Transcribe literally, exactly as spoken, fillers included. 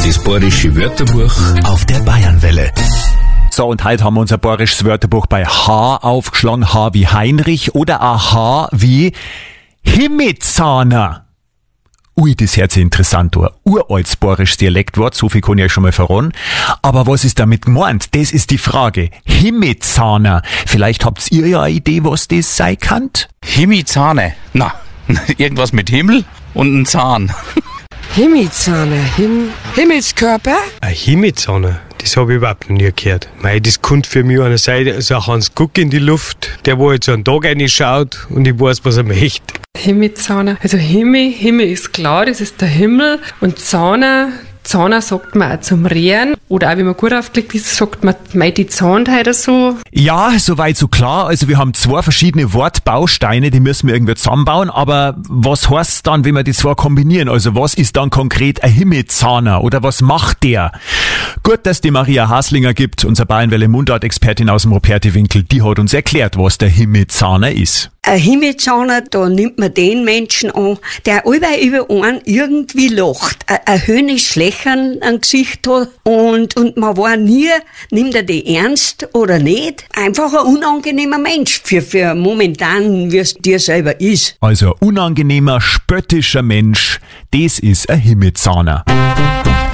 Das bayerische Wörterbuch auf der Bayernwelle. So, und heute haben wir unser bayerisches Wörterbuch bei H aufgeschlagen. H wie Heinrich oder ein H wie Himmelzahner. Ui, das hört sich interessant an. Uraltes bayerisches Dialektwort, so viel kann ich euch schon mal verraten. Aber was ist damit gemeint? Das ist die Frage. Himmelzahner. Vielleicht habt ihr ja eine Idee, was das sein kann? Himmelzahner. Na, irgendwas mit Himmel und ein Zahn. Himmelzahner, Him Himmelskörper? Ein Himmelzahner, das habe ich überhaupt noch nie gehört. Mei, das könnte für mich einer sein, so ein Hans Guck in die Luft, der wo jetzt so einen Tag reinschaut und ich weiß, was er möchte. Himmelzahner, also Himmel, Himmel ist klar, das ist der Himmel. Und Zahner, Zahner sagt man auch zum Rehren. Oder auch, wenn man gut aufgelegt ist, sagt man, mei, die zahnt heute so. Ja, soweit so klar. Also wir haben zwei verschiedene Wortbausteine, die müssen wir irgendwie zusammenbauen. Aber was heißt dann, wenn wir die zwei kombinieren? Also was ist dann konkret ein Himmelzahner? Oder was macht der? Gut, dass die Maria Haslinger gibt, unsere Bayernwelle Mundart-Expertin aus dem Ruperti-Winkel, die hat uns erklärt, was der Himmelzahner ist. Ein Himmelzahner, da nimmt man den Menschen an, der allweil über einen irgendwie lacht, ein, ein höhnisch Lächeln am Gesicht hat und, und man war nie, nimmt er die ernst oder nicht, einfach ein unangenehmer Mensch für, für momentan, wie es dir selber ist. Also ein unangenehmer, spöttischer Mensch, das ist ein Himmelzahner.